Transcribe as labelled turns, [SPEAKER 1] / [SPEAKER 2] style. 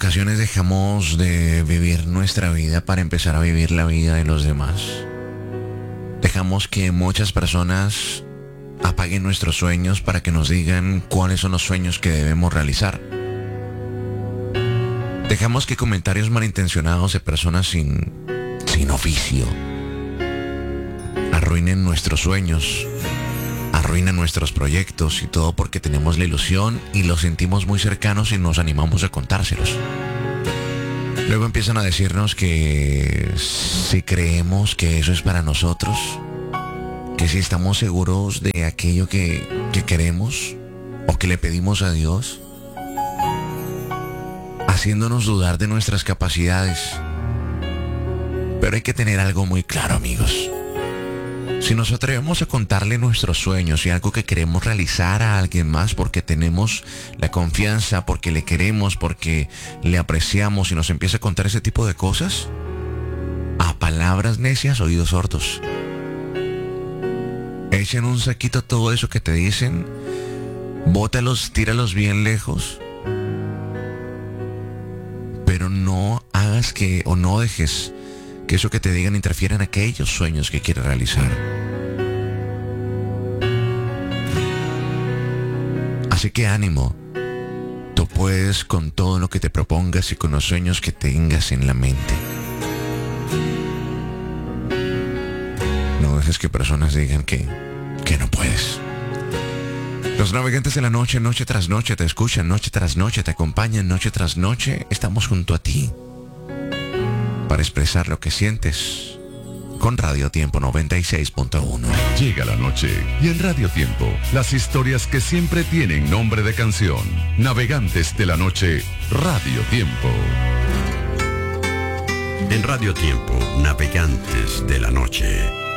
[SPEAKER 1] ocasiones dejamos de vivir nuestra vida para empezar a vivir la vida de los demás. Dejamos que muchas personas apaguen nuestros sueños para que nos digan cuáles son los sueños que debemos realizar. Dejamos que comentarios malintencionados de personas sin oficio arruinen nuestros sueños, arruinan nuestros proyectos y todo porque tenemos la ilusión y los sentimos muy cercanos y nos animamos a contárselos. Luego empiezan a decirnos que si creemos que eso es para nosotros, que si estamos seguros de aquello que queremos o que le pedimos a Dios, haciéndonos dudar de nuestras capacidades. Pero hay que tener algo muy claro, amigos. Si nos atrevemos a contarle nuestros sueños y algo que queremos realizar a alguien más porque tenemos la confianza, porque le queremos, porque le apreciamos y nos empieza a contar ese tipo de cosas, a palabras necias, oídos sordos. Echen un saquito todo eso que te dicen, bótalos, tíralos bien lejos, pero no hagas que o no dejes que eso que te digan interfiera en aquellos sueños que quieres realizar. Así que ánimo, tú puedes con todo lo que te propongas y con los sueños que tengas en la mente. No dejes que personas digan que no puedes. Los navegantes de la noche, noche tras noche, te escuchan, noche tras noche, te acompañan, noche tras noche. Estamos junto a ti para expresar lo que sientes con Radio Tiempo 96.1.
[SPEAKER 2] Llega la noche y en Radio Tiempo, las historias que siempre tienen nombre de canción. Navegantes de la noche, Radio Tiempo.
[SPEAKER 3] En Radio Tiempo, Navegantes de la noche.